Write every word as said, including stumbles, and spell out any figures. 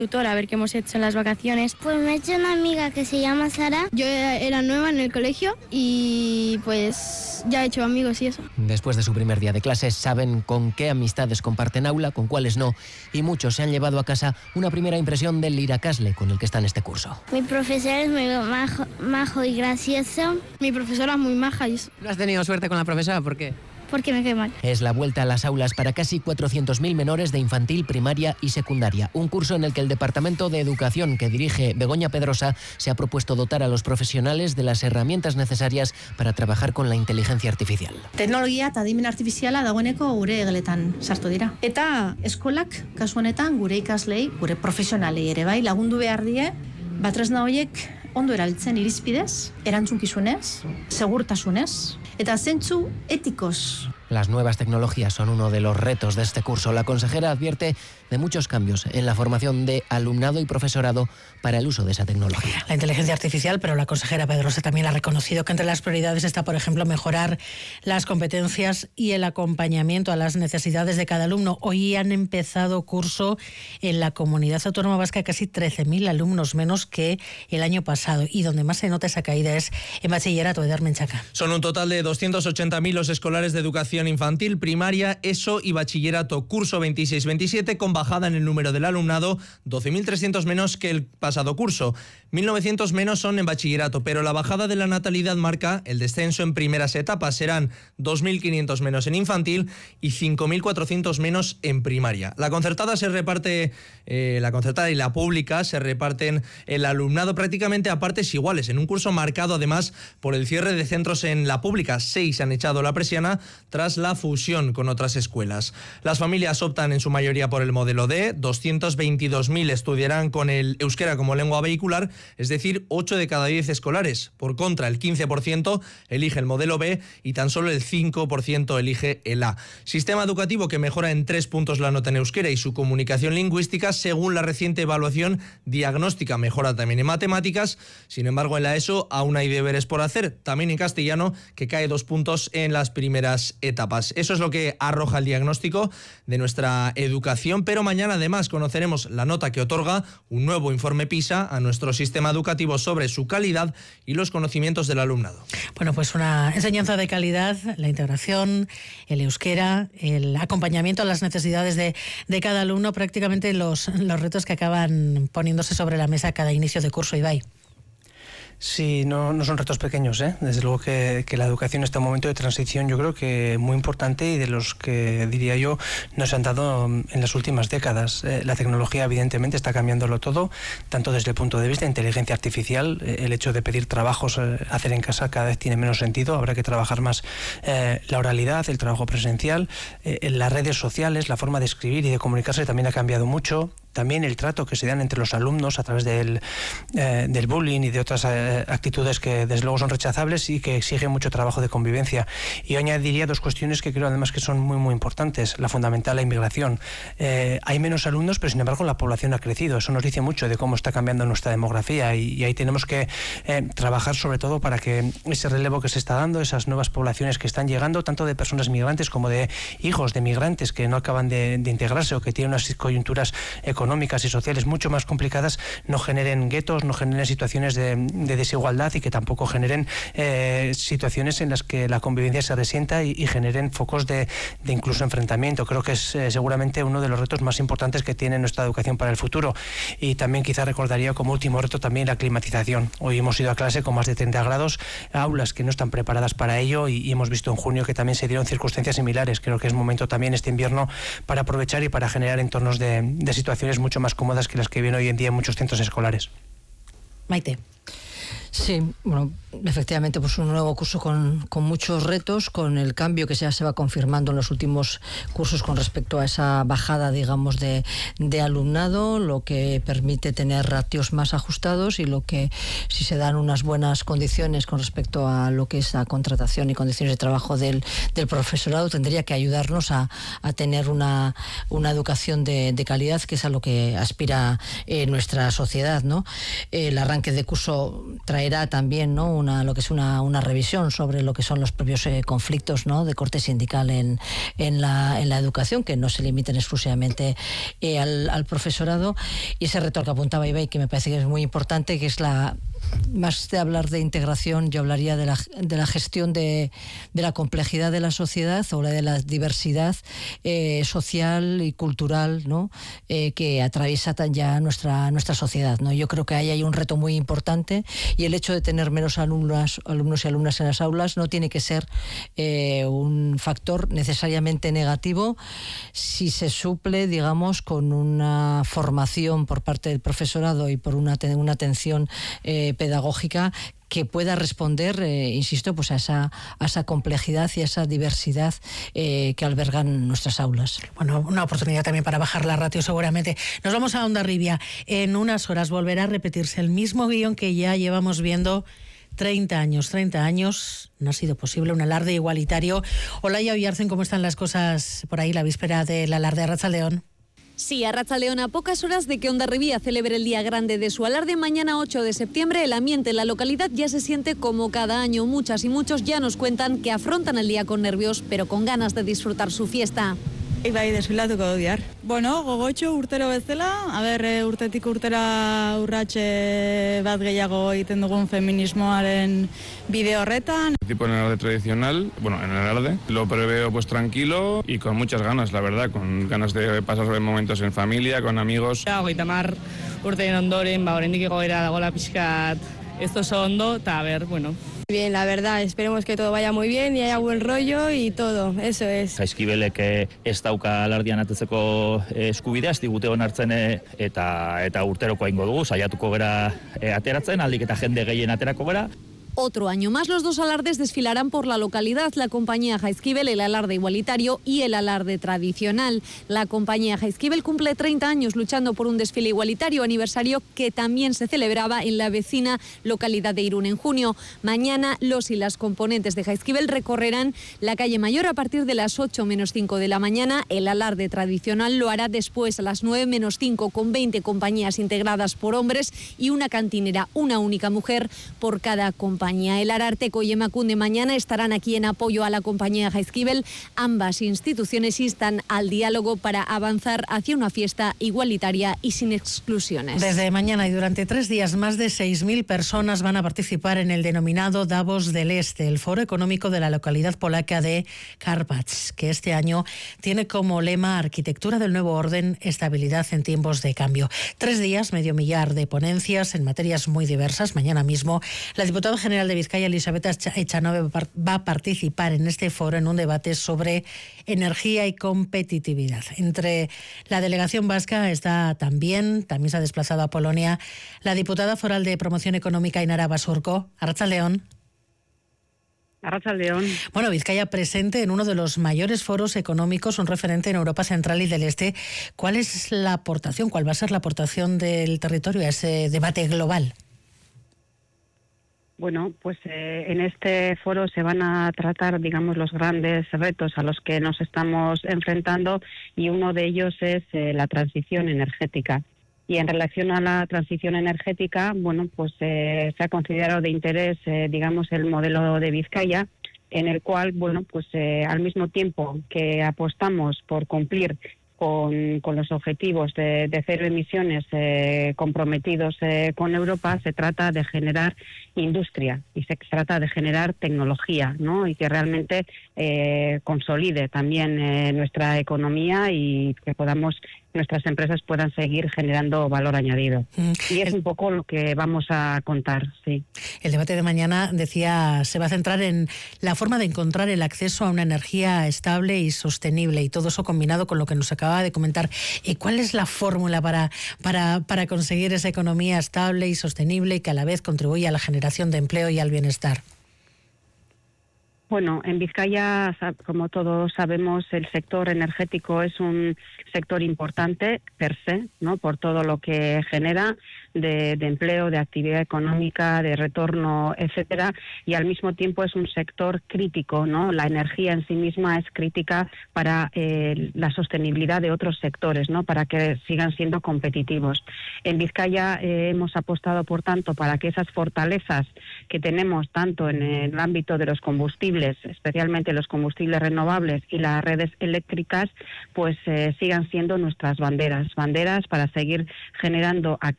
tutor a ver qué hemos hecho en las vacaciones. Pues me he hecho una amiga que se llama Sara. Yo era nueva en el colegio y pues ya he hecho amigos y eso. Después de su primer día de clases saben con qué amistades comparten aula, con cuáles no, y muchos se han llevado a casa una primera impresión del Iracasle con el que está en este curso. Mi profesor es muy majo, majo y gracioso. Mi profesora es muy maja y eso. ¿No has tenido suerte con la profesora? ¿Por qué? Porque me cae mal. Es la vuelta a las aulas para casi cuatrocientos mil menores de infantil, primaria y secundaria. Un curso en el que el Departamento de Educación que dirige Begoña Pedrosa se ha propuesto dotar a los profesionales de las herramientas necesarias para trabajar con la inteligencia artificial. Teknologia eta adimen artifiziala dagoeneko gure geletan sartu dira. Eta eskolak kasu honetan gure ikaslei, gure profesionalei ere bai lagundu behar die, batresna horiek ondo erabiltzen irizpidez, erantzunkizunez, segurtasunez eta zentzu etikos. Las nuevas tecnologías son uno de los retos de este curso. La consejera advierte de muchos cambios en la formación de alumnado y profesorado para el uso de esa tecnología. La inteligencia artificial, pero la consejera Pedrosa también ha reconocido que entre las prioridades está, por ejemplo, mejorar las competencias y el acompañamiento a las necesidades de cada alumno. Hoy han empezado curso en la Comunidad Autónoma Vasca casi trece mil alumnos menos que el año pasado, y donde más se nota esa caída es en bachillerato. Eder Menchaca. Son un total de doscientos ochenta mil los escolares de educación infantil, primaria, ESO y bachillerato, curso veintiséis veintisiete, con bajada en el número del alumnado, doce mil trescientos menos que el pasado curso. mil novecientos menos son en bachillerato, pero la bajada de la natalidad marca el descenso en primeras etapas. Serán dos mil quinientos menos en infantil y cinco mil cuatrocientos menos en primaria. La concertada se reparte, eh, la concertada y la pública se reparten el alumnado prácticamente a partes iguales, en un curso marcado además por el cierre de centros en la pública. Seis han echado la persiana tras la fusión con otras escuelas. Las familias optan en su mayoría por el modelo D, doscientos veintidós mil estudiarán con el euskera como lengua vehicular, es decir, ocho de cada diez escolares. Por contra, el quince por ciento elige el modelo B y tan solo el cinco por ciento elige el A. Sistema educativo que mejora en tres puntos la nota en euskera y su comunicación lingüística, según la reciente evaluación diagnóstica. Mejora también en matemáticas, sin embargo en la ESO aún hay deberes por hacer, también en castellano, que cae dos puntos en las primeras etapas. Eso es lo que arroja el diagnóstico de nuestra educación, pero mañana además conoceremos la nota que otorga un nuevo informe PISA a nuestro sistema educativo sobre su calidad y los conocimientos del alumnado. Bueno, pues una enseñanza de calidad, la integración, el euskera, el acompañamiento a las necesidades de, de cada alumno, prácticamente los, los retos que acaban poniéndose sobre la mesa cada inicio de curso. Ibai. Sí, no, no son retos pequeños, ¿eh? Desde luego que, que la educación está en un momento de transición, yo creo que muy importante, y de los que, diría yo, nos han dado en las últimas décadas. Eh, la tecnología evidentemente está cambiándolo todo, tanto desde el punto de vista de inteligencia artificial. Eh, el hecho de pedir trabajos, eh, hacer en casa cada vez tiene menos sentido, habrá que trabajar más eh, la oralidad, el trabajo presencial, eh, en las redes sociales, la forma de escribir y de comunicarse también ha cambiado mucho. También el trato que se dan entre los alumnos a través del, eh, del bullying y de otras eh, actitudes que desde luego son rechazables y que exigen mucho trabajo de convivencia. Y yo añadiría dos cuestiones que creo además que son muy muy importantes. La fundamental, la inmigración. Eh, hay menos alumnos, pero sin embargo la población ha crecido. Eso nos dice mucho de cómo está cambiando nuestra demografía, y, y ahí tenemos que eh, trabajar sobre todo para que ese relevo que se está dando, esas nuevas poblaciones que están llegando, tanto de personas migrantes como de hijos de migrantes que no acaban de, de integrarse o que tienen unas coyunturas económicas económicas y sociales mucho más complicadas, no generen guetos, no generen situaciones de, de desigualdad, y que tampoco generen eh, situaciones en las que la convivencia se resienta y, y generen focos de, de incluso enfrentamiento. Creo que es eh, seguramente uno de los retos más importantes que tiene nuestra educación para el futuro. Y también quizá recordaría como último reto también la climatización. Hoy hemos ido a clase con más de treinta grados, aulas que no están preparadas para ello, y, y hemos visto en junio que también se dieron circunstancias similares. Creo que es momento también este invierno para aprovechar y para generar entornos de, de situaciones mucho más cómodas que las que viven hoy en día en muchos centros escolares. Maite. Sí, bueno, efectivamente, pues un nuevo curso con, con muchos retos, con el cambio que ya se va confirmando en los últimos cursos con respecto a esa bajada, digamos, de, de alumnado, lo que permite tener ratios más ajustados, y lo que, si se dan unas buenas condiciones con respecto a lo que es la contratación y condiciones de trabajo del, del profesorado, tendría que ayudarnos a, a tener una, una educación de, de calidad, que es a lo que aspira eh, nuestra sociedad, ¿no? El arranque de curso trae traerá también, ¿no?, una, lo que es una, una revisión sobre lo que son los propios eh, conflictos, ¿no?, de corte sindical en, en, la, en la educación, que no se limiten exclusivamente eh, al, al profesorado. Y ese reto al que apuntaba Ibai, que me parece que es muy importante, que es la... Más de hablar de integración, yo hablaría de la, de la gestión de, de la complejidad de la sociedad o de la diversidad eh, social y cultural, ¿no?, eh, que atraviesa tan ya nuestra, nuestra sociedad, ¿no? Yo creo que ahí hay un reto muy importante, y el hecho de tener menos alumnas, alumnos y alumnas en las aulas no tiene que ser eh, un factor necesariamente negativo si se suple, digamos, con una formación por parte del profesorado y por una, una atención eh, pedagógica que pueda responder, eh, insisto, pues a esa, a esa complejidad y a esa diversidad eh, que albergan nuestras aulas. Bueno, una oportunidad también para bajar la ratio seguramente. Nos vamos a Hondarribia. En unas horas volverá a repetirse el mismo guión que ya llevamos viendo treinta años. treinta años, no ha sido posible, un alarde igualitario. Olaya Oyarzen, ¿cómo están las cosas por ahí la víspera del alarde? Arratsaldeon. Sí, Arratsaldeon, a pocas horas de que Hondarribia celebre el día grande de su alarde, mañana ocho de septiembre, el ambiente en la localidad ya se siente como cada año. Muchas y muchos ya nos cuentan que afrontan el día con nervios, pero con ganas de disfrutar su fiesta. Bai, desfilatuko diar. Bueno, gogotxo urtero bezala, a ber, urtetik urtera urratxe bat gehiago egiten dugun feminismoaren bide horretan. Tipo en el alarde tradicional, bueno, en el alarde, lo preveo pues tranquilo y con muchas ganas, la verdad, con ganas de pasar momentos en familia, con amigos. Hogeita hamar urtein ondoren, ba, oraindik egoera dagoela pixkat ez oso ondo, eta a ver, bueno. Bien, la verdad, esperemos que todo vaya muy bien y haya buen rollo y todo, eso es. Jaizkibelek ez dauka alardian atetzeko eskubidea, ez digute onartzen eta eta urteroko egingo dugu, saiatuko gera ateratzen, aldik eta jende gehien aterako gera. Otro año más, los dos alardes desfilarán por la localidad, la compañía Jaizkibel, el alarde igualitario y el alarde tradicional. La compañía Jaizkibel cumple treinta años luchando por un desfile igualitario, aniversario que también se celebraba en la vecina localidad de Irún en junio. Mañana los y las componentes de Jaizkibel recorrerán la calle Mayor a partir de las ocho menos cinco de la mañana. El alarde tradicional lo hará después a las nueve menos cinco con veinte compañías integradas por hombres y una cantinera, una única mujer por cada compañía. El Ararteko y Emakunde mañana estarán aquí en apoyo a la compañía Jaizkibel. Ambas instituciones instan al diálogo para avanzar hacia una fiesta igualitaria y sin exclusiones. Desde mañana y durante tres días, más de seis mil personas van a participar en el denominado Davos del Este, el foro económico de la localidad polaca de Karpacz, que este año tiene como lema Arquitectura del nuevo orden, estabilidad en tiempos de cambio. Tres días, medio millar de ponencias en materias muy diversas. Mañana mismo, la diputada general de Vizcaya, Elisabetta Echanove, va a participar en este foro en un debate sobre energía y competitividad. Entre la delegación vasca está también, también se ha desplazado a Polonia, la diputada foral de Promoción Económica Inara Basurko. Arratsaldeon. Arratsaldeon. Bueno, Vizcaya presente en uno de los mayores foros económicos, un referente en Europa Central y del Este. ¿Cuál es la aportación, cuál va a ser la aportación del territorio a ese debate global? Bueno, pues eh, en este foro se van a tratar, digamos, los grandes retos a los que nos estamos enfrentando, y uno de ellos es eh, la transición energética. Y en relación a la transición energética, bueno, pues eh, se ha considerado de interés, eh, digamos, el modelo de Vizcaya, en el cual, bueno, pues eh, al mismo tiempo que apostamos por cumplir Con, con los objetivos de, de cero emisiones eh, comprometidos eh, con Europa, se trata de generar industria y se trata de generar tecnología, ¿no? Y que realmente eh, consolide también eh, nuestra economía y que podamos nuestras empresas puedan seguir generando valor añadido. Mm. Y es un poco lo que vamos a contar, sí. El debate de mañana, decía, se va a centrar en la forma de encontrar el acceso a una energía estable y sostenible, y todo eso combinado con lo que nos acaba de comentar. ¿Y cuál es la fórmula para, para, para conseguir esa economía estable y sostenible y que a la vez contribuya a la generación de empleo y al bienestar? Bueno, en Vizcaya, como todos sabemos, el sector energético es un sector importante per se, ¿no? Por todo lo que genera de, de empleo, de actividad económica, de retorno, etcétera, y al mismo tiempo es un sector crítico, ¿no? La energía en sí misma es crítica para eh, la sostenibilidad de otros sectores, ¿no? Para que sigan siendo competitivos. En Vizcaya eh, hemos apostado, por tanto, para que esas fortalezas que tenemos tanto en el ámbito de los combustibles, especialmente los combustibles renovables y las redes eléctricas, pues eh, sigan siendo nuestras banderas, banderas para seguir generando actividad